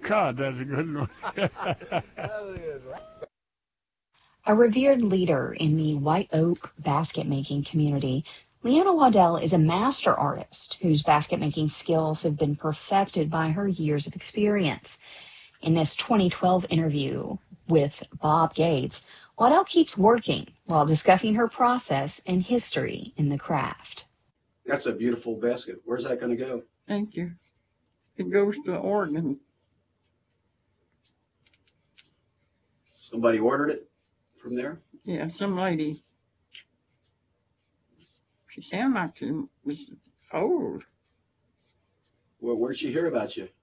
God, that's a good one. A revered leader in the White Oak basket making community, Leanna Waddell is a master artist whose basket making skills have been perfected by her years of experience. In this 2012 interview with Bob Gates, Waddell keeps working while discussing her process and history in the craft. That's a beautiful basket. Where's that going to go? Thank you. It goes to Oregon. Somebody ordered it from there? Yeah, some lady. She sounded like she was old. Well, where'd she hear about you?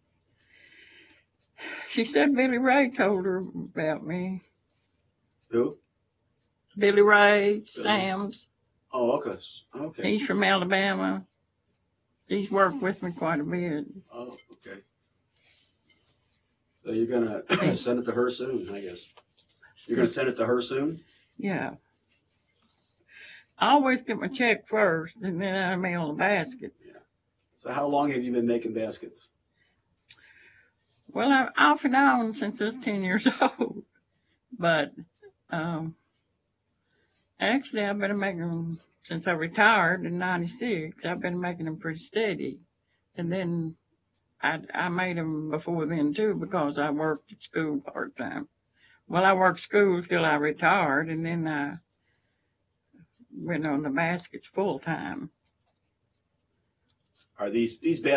She said Billy Ray told her about me. Who? Billy Ray, Sam's. Oh, okay. He's from Alabama. He's worked with me quite a bit. Oh, okay. So you're going to send it to her soon, I guess. You're going to send it to her soon? Yeah. I always get my check first, and then I mail the basket. Yeah. So how long have you been making baskets? Well, I've off and on since I was 10 years old. But actually, I've been making them since I retired in '96. I've been making them pretty steady. And then I made them before then, too, because I worked at school part-time. Well, I worked school till I retired, and then I went on the baskets full-time. Are these baskets